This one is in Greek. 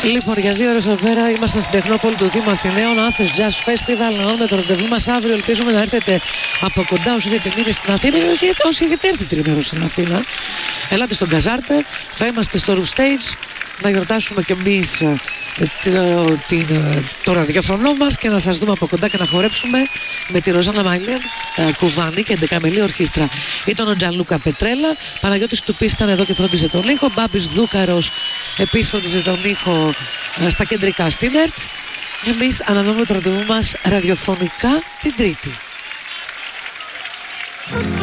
Λοιπόν, για 2 ώρες εδώ πέρα ήμασταν στην Τεχνόπολη του Δήμου Αθηναίων, Athens Jazz Festival. Ανανεώνουμε το ραντεβού μας αύριο. Ελπίζουμε να έρθετε από κοντά όσοι έχετε μείνει στην Αθήνα και όσοι έχετε έρθει τριμέρως στην Αθήνα. Ελάτε στον Καζάρτε, θα είμαστε στο Roof Stage να γιορτάσουμε κι εμείς το ραδιοφωνό μας και να σας δούμε από κοντά και να χορέψουμε με τη Ροζάνα Μάιλερ Κουβάνη και 11 ορχήστρα. Ήταν ο Τζανλούκα Πετρέλα, Παναγιώτης Τουπής ήταν εδώ και φρόντιζε τον ήχο, Μπάμπης Δούκαρος επίσης φρόντιζε τον ήχο στα κεντρικά στην ΕΡΤΣ. Εμείς ανανεώνουμε το ραντεβού μας ραδιοφωνικά την Τρίτη.